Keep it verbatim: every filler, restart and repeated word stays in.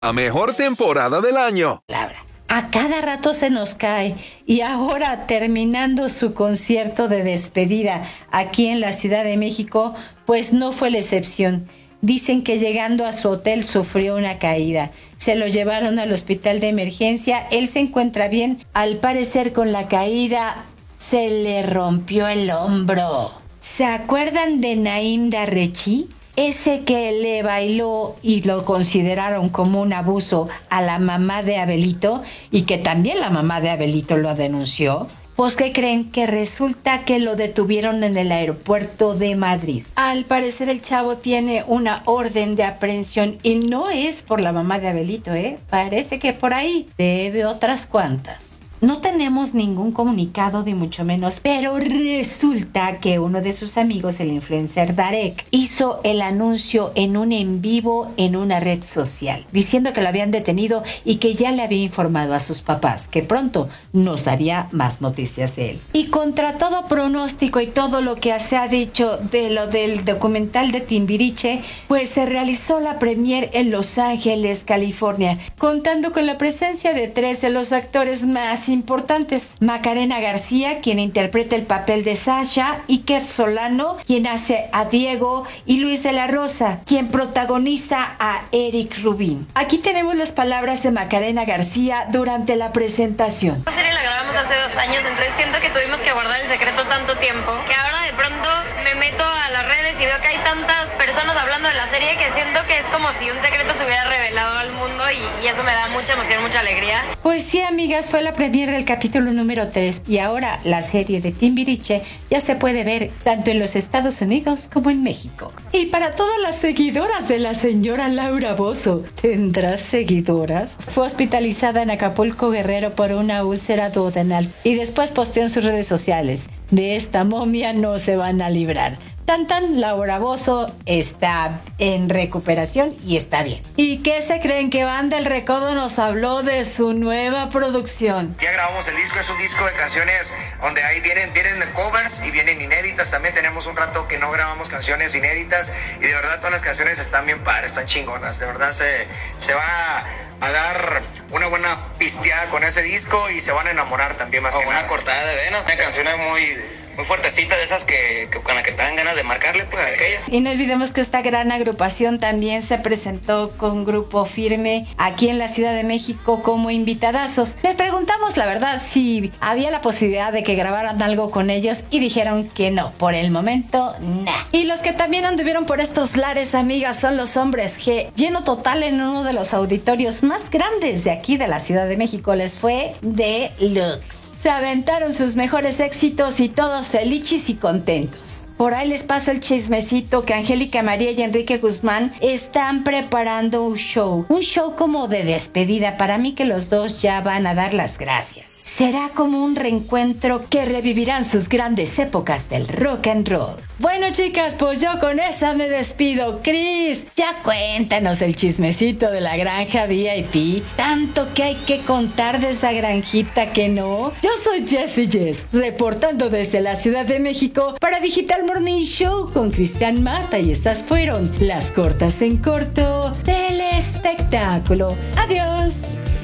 La mejor temporada del año. Laura, a cada rato se nos cae y ahora terminando su concierto de despedida aquí en la Ciudad de México, pues no fue la excepción. Dicen que llegando a su hotel sufrió una caída. Se lo llevaron al hospital de emergencia. Él se encuentra bien. Al parecer con la caída se le rompió el hombro. ¿Se acuerdan de Naim Darrechi? Ese que le bailó y lo consideraron como un abuso a la mamá de Abelito y que también la mamá de Abelito lo denunció. Pues ¿qué creen? Que resulta que lo detuvieron en el aeropuerto de Madrid. Al parecer el chavo tiene una orden de aprehensión y no es por la mamá de Abelito, ¿eh? Parece que por ahí debe otras cuantas. No tenemos ningún comunicado de mucho menos, pero resulta que uno de sus amigos, el influencer Darek, hizo el anuncio en un en vivo en una red social, diciendo que lo habían detenido y que ya le había informado a sus papás, que pronto nos daría más noticias de él. Y contra todo pronóstico y todo lo que se ha dicho de lo del documental de Timbiriche, pues se realizó la premier en Los Ángeles, California, contando con la presencia de tres de los actores más importantes: Macarena García, quien interpreta el papel de Sasha, Iker Solano, quien hace a Diego, y Luis de la Rosa, quien protagoniza a Eric Rubin. Aquí tenemos las palabras de Macarena García durante la presentación. La serie la grabamos hace dos años, entonces siento que tuvimos que guardar el secreto tanto tiempo, que ahora de pronto me meto a las redes y veo que hay tantas personas hablando de la serie que siento que es como si un secreto se hubiera revelado al mundo y, y eso me da mucha emoción, mucha alegría. Pues sí, amigas, fue la premier del capítulo número tres y ahora la serie de Timbiriche ya se puede ver tanto en los Estados Unidos como en México. Y para todas las seguidoras de la señora Laura Bozzo, ¿tendrás seguidoras? Fue hospitalizada en Acapulco, Guerrero por una úlcera duodenal y después posteó en sus redes sociales: de esta momia no se van a librar. Tan tan, Laura Bozzo está en recuperación y está bien. ¿Y qué se creen? Que Banda El Recodo nos habló de su nueva producción. Ya grabamos el disco, es un disco de canciones donde ahí vienen, vienen covers y vienen inéditas. También tenemos un rato que no grabamos canciones inéditas y de verdad todas las canciones están bien padres, están chingonas. De verdad se, se va a dar una buena pisteada con ese disco y se van a enamorar también más oh, que una nada. Una cortada de venas, una canción muy... muy fuertecita, de esas que, que con la que te dan ganas de marcarle, pues aquella. Y no olvidemos que esta gran agrupación también se presentó con Grupo Firme aquí en la Ciudad de México como invitadazos. Les preguntamos la verdad si había la posibilidad de que grabaran algo con ellos y dijeron que no, por el momento, nah. Y los que también anduvieron por estos lares, amigas, son los Hombres G. Lleno total en uno de los auditorios más grandes de aquí de la Ciudad de México. Les fue de Lux. Se aventaron sus mejores éxitos y todos felices y contentos. Por ahí les paso el chismecito que Angélica María y Enrique Guzmán están preparando un show. Un show como de despedida. Para mí que los dos ya van a dar las gracias. Será como un reencuentro que revivirán sus grandes épocas del rock and roll. Bueno, chicas, pues yo con esa me despido. Cris, ya cuéntanos el chismecito de la granja V I P. Tanto que hay que contar de esa granjita que no. Yo soy Jessie Jess, reportando desde la Ciudad de México para Digital Morning Show con Cristian Mata. Y estas fueron las cortas en corto del espectáculo. Adiós.